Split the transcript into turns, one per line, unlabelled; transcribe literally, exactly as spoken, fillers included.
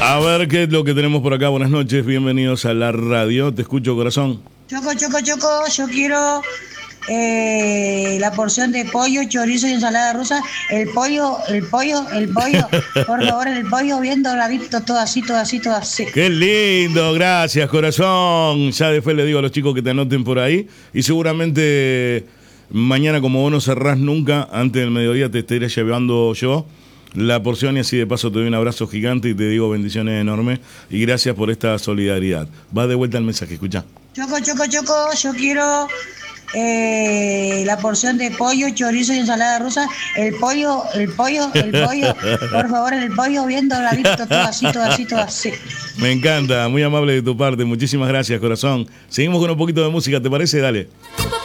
A ver qué es lo que tenemos por acá. Buenas noches, bienvenidos a la radio. Te escucho, corazón.
Choco, choco, choco, yo quiero eh, la porción de pollo, chorizo y ensalada rusa. El pollo, el pollo, el pollo. Por favor, el pollo bien dobladito, todo así, todo así, todo así.
Qué lindo, gracias, corazón. Ya después le digo a los chicos que te anoten por ahí. Y seguramente mañana, como vos no cerrás nunca, antes del mediodía te estaré llevando yo la porción y así de paso te doy un abrazo gigante y te digo bendiciones enormes y gracias por esta solidaridad. Va de vuelta el mensaje, escuchá.
Choco, choco, choco, yo quiero eh, la porción de pollo, chorizo y ensalada rusa. El pollo, el pollo, el pollo. Por favor, el pollo bien dobladito, todo así, todo así, todo así.
Me encanta, muy amable de tu parte. Muchísimas gracias, corazón. Seguimos con un poquito de música, ¿te parece? Dale.